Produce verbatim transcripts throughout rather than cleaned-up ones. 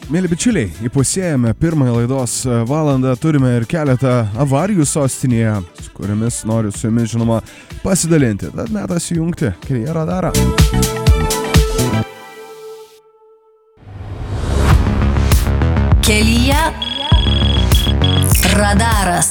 Mėly bičiuliai, įpusėjame pirmąją laidos valandą, turime ir keletą avarijų sostinėje, su kuriamis noriu su jumis, žinoma, pasidalinti. Tad metas įjungti Kelyje radarą. Kelyje radaras.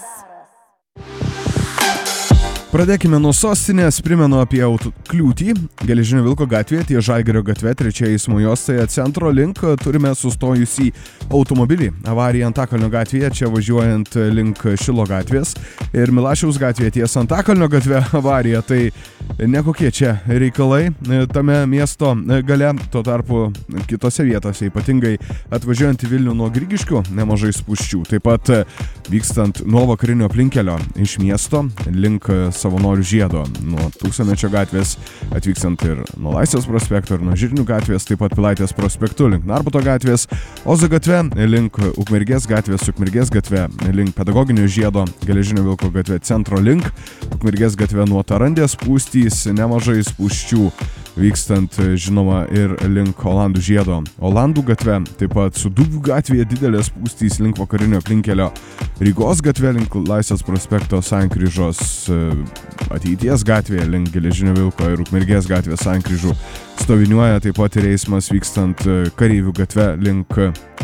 Pradėkime nuo sostinės, primenu apie auto kliūtį. Geležinio Vilko gatvėje, ties Žalgirio gatve, trečia eismo juostoje centro link turime sustojusį automobilį. Avarija Antakalnio gatvėje, čia važiuojant link Šilo gatvės. Ir Milašiaus gatvėje ties Antakalnio gatve avarija. Tai nekokie čia reikalai tame miesto gale. Tuo tarpu kitose vietose, ypatingai atvažiuojant į Vilnių nuo Grigiškių, nemažai spūsčių. Taip pat vykstant nuo vakarinio aplinkelio iš miesto link Savanorių žiedo, nuo Tūkstantmečio gatvės, atvykstant ir nuo Laisvės prospekto ir nuo Žirnių gatvės, taip pat Pilaitės prospektu link Narbuto gatvės, Ozo gatve link Ukmergės gatvės, Ukmergės gatve link Pedagoginio žiedo, Geležinio Vilko gatve centro link, Ukmergės gatve nuo Tarandės spūstys, nemažai spūsčių vykstant, žinoma, ir link Olandų žiedo. Olandų gatve, taip pat Sūduvių gatvėje didelės spūstys link vakarinio aplinkelio, Rygos gatve link Laisvės prospekto sankryžos, Ateities gatvėje link Geležinio Vilko ir Ukmergės gatvės sankryžų stoviniuoja, taip pat ir eismas vykstant Kareivių gatve link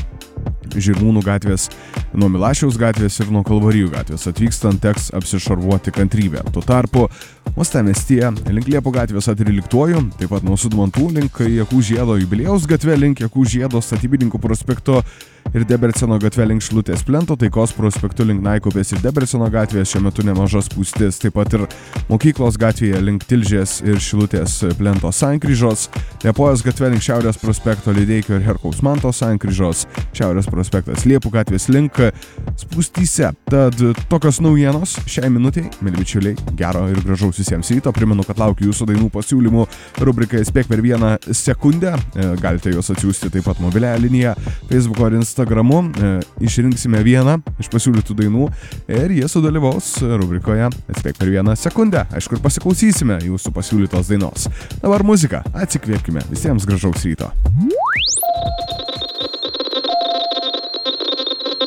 Žirmūnų gatvės, nuo Milašiaus gatvės ir nuo Kalvarijų gatvės. Atvykstant teks apsišarvuoti kantrybę. Tuo tarpu uostamiestyje link Liepų gatvės tryliktuoju, taip pat nuo Sudmantų link Jakų žiedo, Jubiliejaus gatve link Jakų žiedo, Statybininkų prospekto ir Debreceno gatve link Šilutės plento, Taikos prospektu link Naikupės ir Debreceno gatvės šiuo metu nemažas spūstis, taip pat ir Mokyklos gatvėje link Tilžės ir Šilutės plento sankryžos, Liepojos gatve link Šiaurės prospekto, Lydeikio ir Herkaus Manto sankryžos, Šiaurės prospektas Liepų gatvės link spūstyse. Tad tokios naujienos šiai minutei, mėly bičiuliai, gero ir gražaus visiems ryto. Primenu, kad laukiu jūsų dainų pasiūlymų rubrikai Spėk per vieną sekundę. Galite juos atsiųsti taip pat mobiliąją liniją Facebook'o ir Instagramu. Išrinksime vieną iš pasiūlytų dainų ir jie sudalyvaus rubrikoje Spėk per vieną sekundę. Aišku, ir pasiklausysime jūsų pasiūlytos dainos. Dabar muzika. Atsikvėpkime. Visiems gražaus ryto.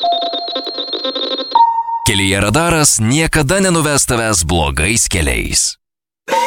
Kelyje radaras niekada nenuves tavęs blogais keliais.